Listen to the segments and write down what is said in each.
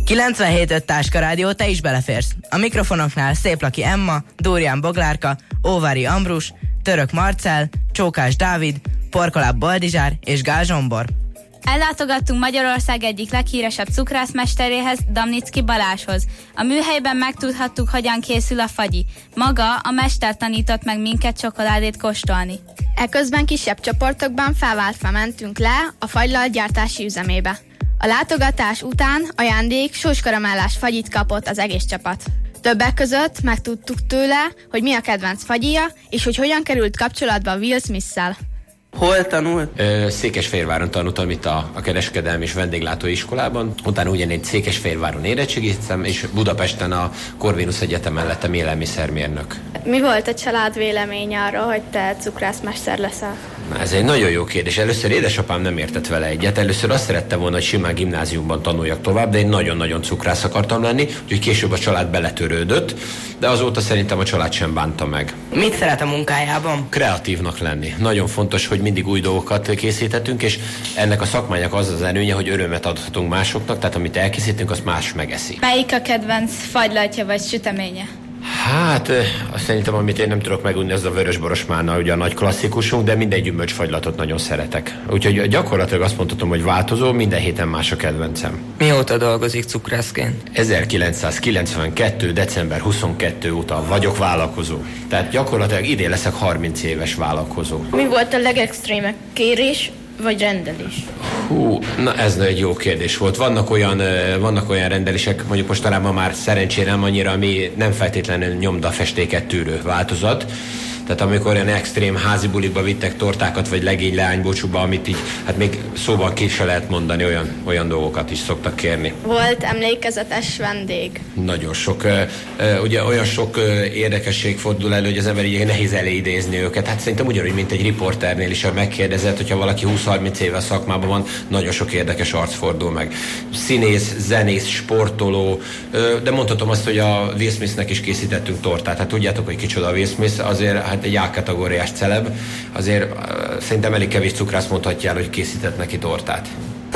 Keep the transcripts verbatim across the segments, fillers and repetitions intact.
kilencvenhét öt Táska Rádió, te is beleférsz. A mikrofonoknál Széplaki Emma, Dórián Boglárka, Óvári Ambrus, Török Marcell, Csókás Dávid, Porkoláb Boldizsár és Gál Zsombor. Ellátogattunk Magyarország egyik leghíresebb cukrászmesteréhez, Damnicki Balázshoz. A műhelyben megtudhattuk, hogyan készül a fagyi. Maga a mester tanított meg minket csokoládét kóstolni. Eközben kisebb csoportokban felváltva mentünk le a fagylalt gyártási üzemébe. A látogatás után ajándék sóskaramellás fagyit kapott az egész csapat. Többek között megtudtuk tőle, hogy mi a kedvenc fagyija, és hogy hogyan került kapcsolatba Will Smith-szel. Hol tanult? Ö, Székesfehérváron tanultam itt a, a kereskedelmi és vendéglátóiskolában. Utána ugyanígy Székesfehérváron érettségiztem, és Budapesten a Corvinus Egyetemen lettem élelmiszermérnök. Mi volt a család véleménye arról, hogy te cukrászmester leszel? Na, ez egy nagyon jó kérdés. Először édesapám nem értett vele egyet. Először azt szerette volna, hogy simán gimnáziumban tanuljak tovább, de én nagyon-nagyon cukrász akartam lenni, úgyhogy később a család beletörődött, de azóta szerintem a család sem bánta meg. Mit szeret a munkájában? Kreatívnak lenni. Nagyon fontos, hogy mindig új dolgokat készíthetünk, és ennek a szakmának az az előnye, hogy örömet adhatunk másoknak, tehát amit elkészítünk, azt más megeszi. Melyik a kedvenc fagylaltja vagy süteménye? Hát, azt szerintem, amit én nem tudok megunni, az a vörösboros málna, ugye a nagy klasszikusunk, de minden gyümölcsfagylatot nagyon szeretek. Úgyhogy gyakorlatilag azt mondhatom, hogy változó, minden héten más a kedvencem. Mióta dolgozik cukrászként? ezerkilencszázkilencvenkettő. december huszonkettő óta vagyok vállalkozó. Tehát gyakorlatilag idén leszek harminc éves vállalkozó. Mi volt a legextrémebb kérés vagy rendelés? Hú, na ez egy jó kérdés volt. Vannak olyan, vannak olyan rendelések, mondjuk mostanában már szerencsére nem annyira, ami nem feltétlenül nyomdafestéket tűrő változat. Tehát amikor olyan extrém házi bulikba vittek tortákat, vagy legény leánybúcsúba, amit így, hát még szóban ki se lehet mondani, olyan, olyan dolgokat is szoktak kérni. Volt emlékezetes vendég? Nagyon sok. Ugye olyan sok érdekesség fordul elő, hogy az ember így nehéz elidézni őket. Hát szerintem ugyanúgy, mint egy riporternél is, ha megkérdezett, hogyha valaki húsz-harminc éve a szakmában van, nagyon sok érdekes arc fordul meg. Színész, zenész, sportoló, de mondhatom azt, hogy a Will Smithnek is készítettünk tortát. Hát tudjátok, hogy kicsoda a Will Smith, azért hát egy A-kategóriás celeb, azért uh, szerintem elég kevés cukrász mondhatja el, hogy készített neki tortát.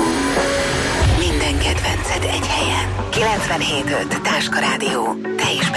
Minden kedvenced egy helyen. kilencvenhét öt Táska Rádió. Te is